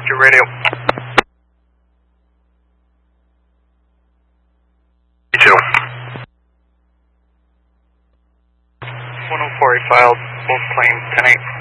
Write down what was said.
Check your radio. 2. 104 filed, both planes 10-8.